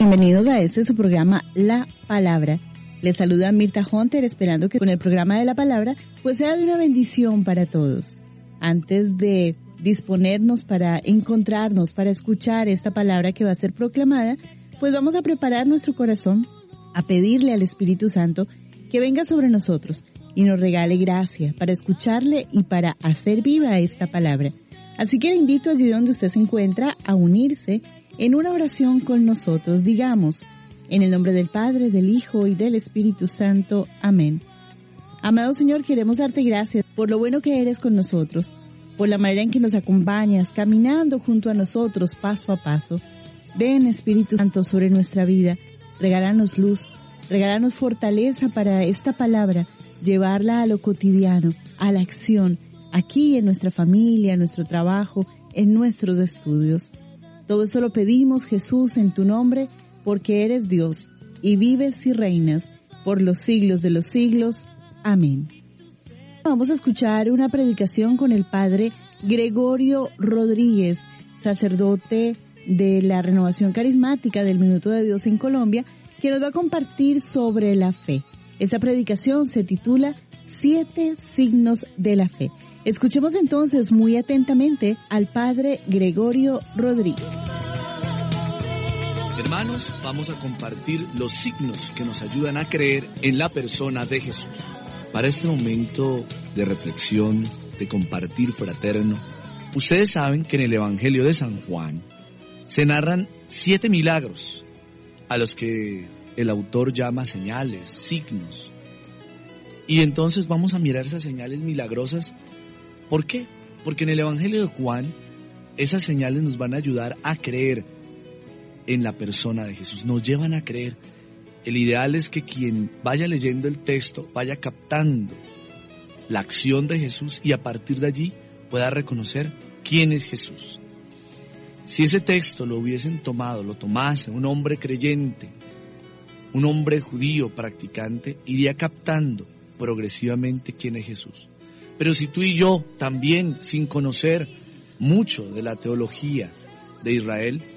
Bienvenidos a su programa La Palabra. Les saluda Mirta Hunter, esperando que con el programa de La Palabra pues sea de una bendición para todos. Antes de disponernos para encontrarnos, para escuchar esta palabra que va a ser proclamada, pues vamos a preparar nuestro corazón, a pedirle al Espíritu Santo que venga sobre nosotros y nos regale gracia para escucharle y para hacer viva esta palabra. Así que le invito allí donde usted se encuentra a unirse en una oración con nosotros. Digamos, en el nombre del Padre, del Hijo y del Espíritu Santo. Amén. Amado Señor, queremos darte gracias por lo bueno que eres con nosotros, por la manera en que nos acompañas, caminando junto a nosotros paso a paso. Ven, Espíritu Santo, sobre nuestra vida. Regálanos luz, regálanos fortaleza para esta palabra, llevarla a lo cotidiano, a la acción, aquí en nuestra familia, en nuestro trabajo, en nuestros estudios. Todo eso lo pedimos, Jesús, en tu nombre, porque eres Dios y vives y reinas por los siglos de los siglos. Amén. Vamos a escuchar una predicación con el Padre Gregorio Rodríguez, sacerdote de la Renovación Carismática del Minuto de Dios en Colombia, que nos va a compartir sobre la fe. Esta predicación se titula 7 signos de la fe. Escuchemos entonces muy atentamente al Padre Gregorio Rodríguez. Hermanos, vamos a compartir los signos que nos ayudan a creer en la persona de Jesús. Para este momento de reflexión, de compartir fraterno, ustedes saben que en el Evangelio de San Juan se narran 7 milagros, a los que el autor llama señales, signos. Y entonces vamos a mirar esas señales milagrosas. ¿Por qué? Porque en el Evangelio de Juan, esas señales nos van a ayudar a creer en la persona de Jesús, nos llevan a creer. El ideal es que quien vaya leyendo el texto vaya captando la acción de Jesús y a partir de allí pueda reconocer quién es Jesús. Si ese texto lo tomase un hombre creyente, un hombre judío practicante, iría captando progresivamente quién es Jesús. Pero si tú y yo también, sin conocer mucho de la teología de Israel,